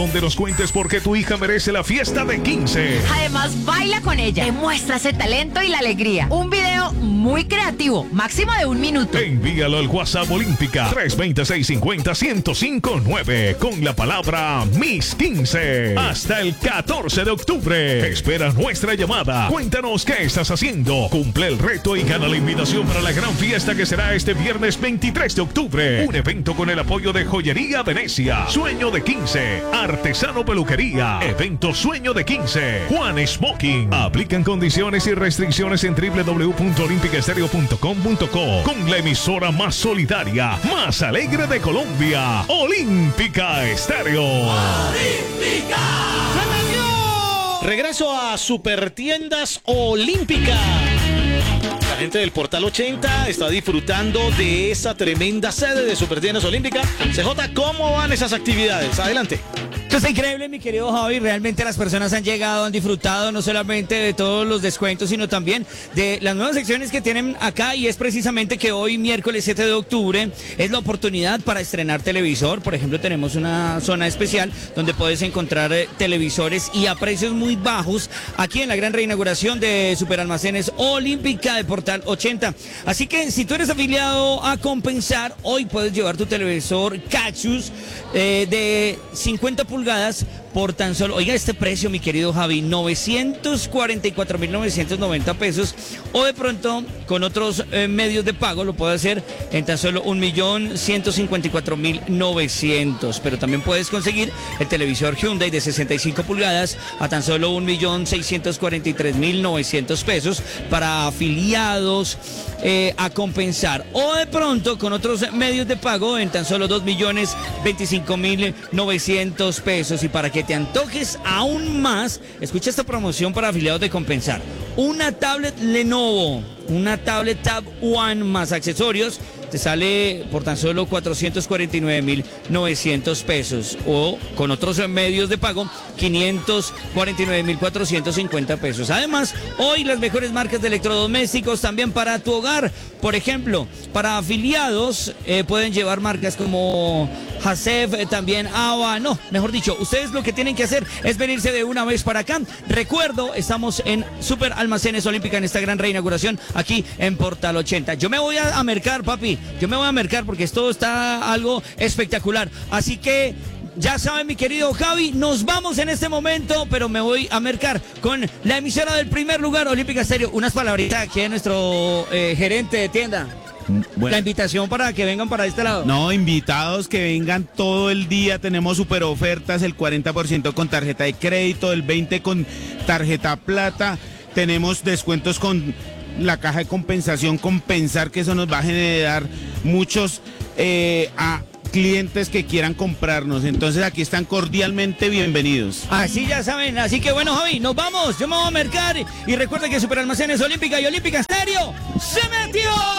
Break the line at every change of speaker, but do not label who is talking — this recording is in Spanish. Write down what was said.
donde nos cuentes por qué tu hija merece la fiesta de 15.
Además, baila con ella, demuestra ese talento y la alegría. Un video muy creativo, máximo de 1 minuto.
Envíalo al WhatsApp Olímpica 320-650-1059 con la palabra Miss 15. Hasta el 14 de octubre. Espera nuestra llamada. Cuéntanos qué estás haciendo. Cumple el reto y gana la invitación para la gran fiesta que será este viernes 23 de octubre. Un evento con el apoyo de Joyería Venecia, Sueño de 15, Artesano Peluquería, Evento Sueño de 15, Juan Smoking. Aplican condiciones y restricciones en www.olympicaestereo.com.co con la emisora más solidaria, más alegre de Colombia, Olímpica Estéreo.
¡Olímpica! Regreso a Supertiendas Olímpica. La gente del Portal 80 está disfrutando de esa tremenda sede de Supertiendas Olímpica. CJ, ¿cómo van esas actividades? Adelante.
Esto está increíble, mi querido Javi. Realmente las personas han llegado, han disfrutado no solamente de todos los descuentos, sino también de las nuevas secciones que tienen acá. Y es precisamente que hoy, miércoles 7 de octubre, es la oportunidad para estrenar televisor. Por ejemplo, tenemos una zona especial donde puedes encontrar televisores y a precios muy bajos aquí en la gran reinauguración de Superalmacenes Olímpica de Portal 80. Así que si tú eres afiliado a Compensar, hoy puedes llevar tu televisor Cachus de 50 pulgadas por tan solo, oiga este precio, mi querido Javi, 944.990 pesos, o de pronto con otros medios de pago lo puede hacer en tan solo 1.154.900, pero también puedes conseguir el televisor Hyundai de 65 pulgadas a tan solo 1.643.900 pesos para afiliados a Compensar, o de pronto con otros medios de pago en tan solo 2.025.900 pesos. Y para que te antojes aún más, escucha esta promoción para afiliados de Compensar: una tablet Lenovo, una tablet Tab One más accesorios, te sale por tan solo 449.900 pesos, o con otros medios de pago 549.450 pesos. Además, hoy las mejores marcas de electrodomésticos también para tu hogar. Por ejemplo, para afiliados pueden llevar marcas como Hasef, también Ava. No, mejor dicho, ustedes lo que tienen que hacer es venirse de una vez para acá. Recuerdo, estamos en Super Almacenes Olímpica en esta gran reinauguración aquí en Portal 80. Yo me voy a mercar, papi. Yo me voy a mercar porque esto está algo espectacular. Así que ya saben, mi querido Javi, nos vamos en este momento, pero me voy a mercar con la emisora del primer lugar, Olímpica Estéreo. Unas palabritas aquí de nuestro gerente de tienda. Bueno. La invitación para que vengan para este lado.
No, invitados que vengan todo el día. Tenemos super ofertas, el 40% con tarjeta de crédito, el 20% con tarjeta plata. Tenemos descuentos con la caja de compensación Compensar, que eso nos va a generar muchos a clientes que quieran comprarnos. Entonces aquí están cordialmente bienvenidos.
Así ya saben, así que bueno, Javi, nos vamos. Yo me voy a mercar y recuerden que Superalmacenes Olímpica y Olímpica Estéreo se metió.